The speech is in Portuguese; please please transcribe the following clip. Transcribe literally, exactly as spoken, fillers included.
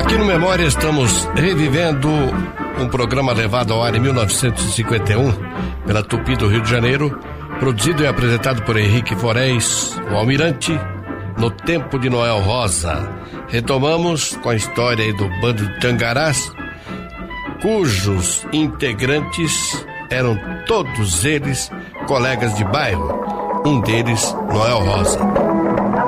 Aqui no Memória estamos revivendo um programa levado ao ar em mil novecentos e cinquenta e um pela Tupi do Rio de Janeiro, produzido e apresentado por Henrique Forés, o Almirante, no tempo de Noel Rosa. Retomamos com a história aí do bando de Tangarás, cujos integrantes eram todos eles colegas de bairro, um deles Noel Rosa.